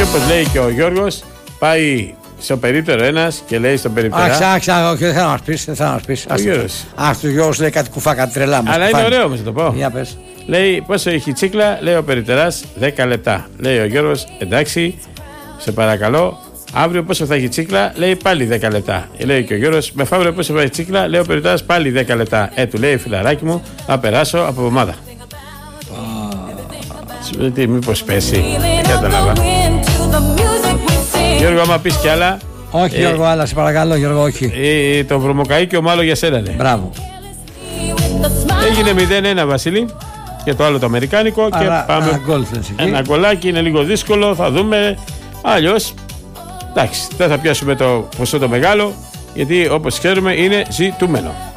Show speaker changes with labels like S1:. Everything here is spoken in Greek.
S1: Μήπως λέει και ο Γιώργος πάει στο περίπτερο ένας και λέει στον περιπτερά.
S2: Άξα, όχι, δεν θα μας πεις.
S1: Ο Γιώργος.
S2: Αχ, ο Γιώργος λέει κάτι κουφά, κάτι τρελά μας.
S1: Αλλά είναι ωραίο όμως να το πω.
S2: Για πες.
S1: Λέει πόσο έχει η τσίκλα, λέει ο περιπτεράς 10 λεπτά. Λέει ο Γιώργος, εντάξει, σε παρακαλώ. Αύριο πόσο θα έχει τσίκλα, λέει πάλι 10 λεπτά. Λέει και ο Γιώργος, μεθαύριο πόσο θα έχει τσίκλα, λέει ο περιπτεράς πάλι 10 λεπτά. Του λέει φιλαράκι μου, θα περάσω από εβδομάδα. Τι, μήπως πέσει, κατάλαβα. Γιώργο, άμα πεις κι άλλα.
S2: Όχι, Γιώργο, άλλα, σε παρακαλώ, Γιώργο, όχι.
S1: Το βρωμοκαΐκιο μάλλον για σένα, ναι.
S2: Μπράβο.
S1: Έγινε 0-1, Βασίλη. Και το άλλο το αμερικάνικο.
S2: Άρα,
S1: και πάμε. Ένα γκολάκι, είναι λίγο δύσκολο, θα δούμε. Αλλιώς, εντάξει, δεν θα πιάσουμε το ποσό το μεγάλο, γιατί όπως ξέρουμε είναι ζητούμενο.